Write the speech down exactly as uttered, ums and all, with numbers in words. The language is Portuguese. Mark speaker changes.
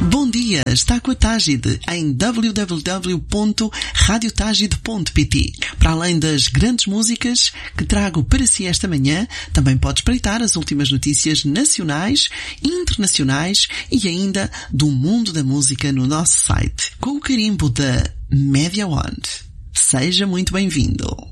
Speaker 1: Bom dia, está com a Tágide em w w w ponto radio tágide ponto p t. Para além das grandes músicas que trago para si esta manhã, também pode espreitar as últimas notícias nacionais, internacionais e ainda do mundo da música no nosso site, com o carimbo da Media One. Seja muito bem-vindo.